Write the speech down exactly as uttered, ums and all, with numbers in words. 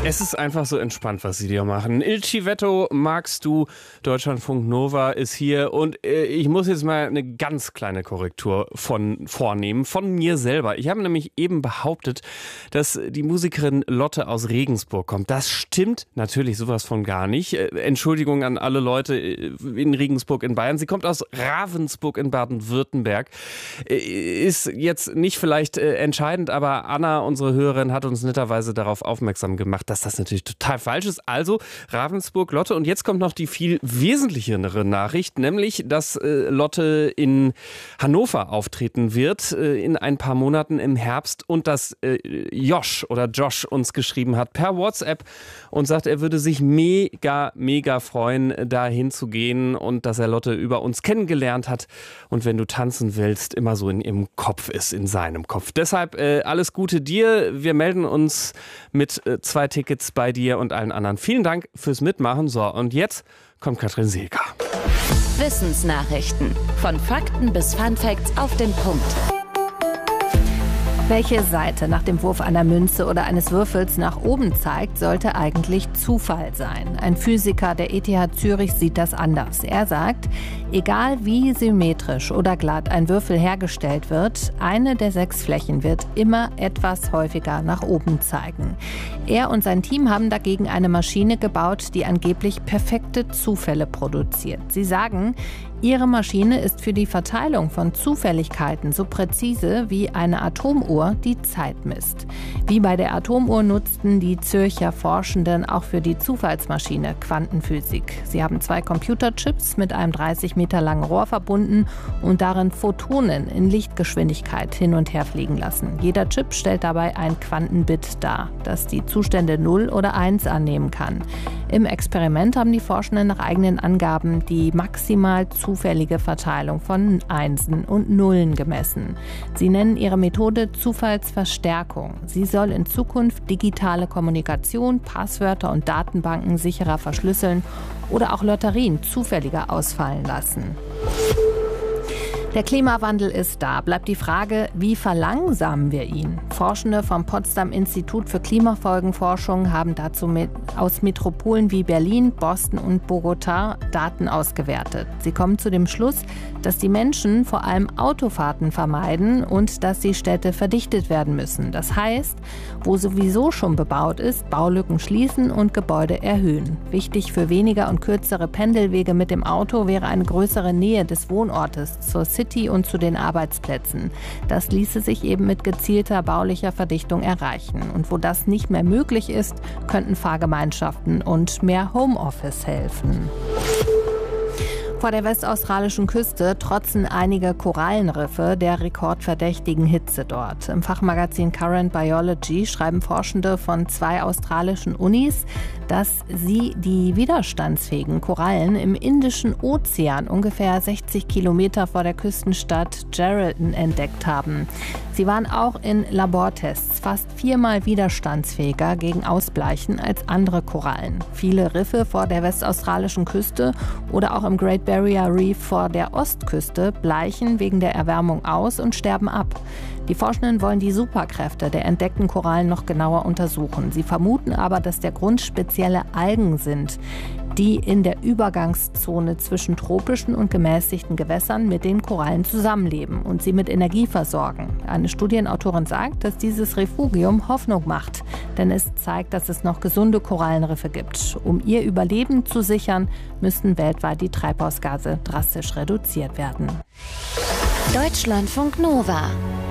Es ist einfach so entspannt, was sie dir machen. Il Civetto magst du, Deutschlandfunk Nova ist hier und äh, ich muss jetzt mal eine ganz kleine Korrektur von vornehmen, von mir selber. Ich habe nämlich eben behauptet, dass die Musikerin Lotte aus Regensburg kommt. Das stimmt natürlich sowas von gar nicht. Äh, Entschuldigung an alle Leute in Regensburg in Bayern. Sie kommt aus Ravensburg in Baden-Württemberg. Äh, ist jetzt nicht vielleicht äh, entscheidend, aber Anna, unsere Hörerin, hat uns netterweise darauf aufmerksam gemacht, dass das natürlich total falsch ist. Also Ravensburg, Lotte. Und jetzt kommt noch die viel wesentlichere Nachricht, nämlich, dass äh, Lotte in Hannover auftreten wird äh, in ein paar Monaten im Herbst und dass äh, Josh oder Josh uns geschrieben hat per WhatsApp und sagt, er würde sich mega, mega freuen, da hinzugehen und dass er Lotte über uns kennengelernt hat und wenn du tanzen willst, immer so in ihrem Kopf ist, in seinem Kopf. Deshalb äh, alles Gute dir. Wir melden uns mit äh, zwei Tickets bei dir und allen anderen. Vielen Dank fürs Mitmachen. So, und jetzt kommt Katrin Seeger. Wissensnachrichten. Von Fakten bis Funfacts auf den Punkt. Welche Seite nach dem Wurf einer Münze oder eines Würfels nach oben zeigt, sollte eigentlich Zufall sein. Ein Physiker der E T H Zürich sieht das anders. Er sagt, egal wie symmetrisch oder glatt ein Würfel hergestellt wird, eine der sechs Flächen wird immer etwas häufiger nach oben zeigen. Er und sein Team haben dagegen eine Maschine gebaut, die angeblich perfekte Zufälle produziert. Sie sagen, ihre Maschine ist für die Verteilung von Zufälligkeiten so präzise wie eine Atomuhr, die Zeit misst. Wie bei der Atomuhr nutzten die Zürcher Forschenden auch für die Zufallsmaschine Quantenphysik. Sie haben zwei Computerchips mit einem dreißig Meter langen Rohr verbunden und darin Photonen in Lichtgeschwindigkeit hin und her fliegen lassen. Jeder Chip stellt dabei ein Quantenbit dar, das die Zustände null oder eins annehmen kann. Im Experiment haben die Forschenden nach eigenen Angaben die maximal zufällige Verteilung von Einsen und Nullen gemessen. Sie nennen ihre Methode Zufallsverstärkung. Sie soll in Zukunft digitale Kommunikation, Passwörter und Datenbanken sicherer verschlüsseln oder auch Lotterien zufälliger ausfallen lassen. Der Klimawandel ist da. Bleibt die Frage, wie verlangsamen wir ihn? Forschende vom Potsdam Institut für Klimafolgenforschung haben dazu mit, aus Metropolen wie Berlin, Boston und Bogotá Daten ausgewertet. Sie kommen zu dem Schluss, dass die Menschen vor allem Autofahrten vermeiden und dass die Städte verdichtet werden müssen. Das heißt, wo sowieso schon bebaut ist, Baulücken schließen und Gebäude erhöhen. Wichtig für weniger und kürzere Pendelwege mit dem Auto wäre eine größere Nähe des Wohnortes zur City und zu den Arbeitsplätzen. Das ließe sich eben mit gezielter baulicher Verdichtung erreichen. Und wo das nicht mehr möglich ist, könnten Fahrgemeinschaften und mehr Homeoffice helfen. Vor der westaustralischen Küste trotzen einige Korallenriffe der rekordverdächtigen Hitze dort. Im Fachmagazin Current Biology schreiben Forschende von zwei australischen Unis, dass sie die widerstandsfähigen Korallen im Indischen Ozean ungefähr sechzig Kilometer vor der Küstenstadt Geraldton entdeckt haben. Sie waren auch in Labortests fast viermal widerstandsfähiger gegen Ausbleichen als andere Korallen. Viele Riffe vor der westaustralischen Küste oder auch im Great Barrier Reef vor der Ostküste bleichen wegen der Erwärmung aus und sterben ab. Die Forschenden wollen die Superkräfte der entdeckten Korallen noch genauer untersuchen. Sie vermuten aber, dass der Grund spezielle Algen sind, die in der Übergangszone zwischen tropischen und gemäßigten Gewässern mit den Korallen zusammenleben und sie mit Energie versorgen. Eine Studienautorin sagt, dass dieses Refugium Hoffnung macht, denn es zeigt, dass es noch gesunde Korallenriffe gibt. Um ihr Überleben zu sichern, müssten weltweit die Treibhausgase drastisch reduziert werden. Deutschlandfunk Nova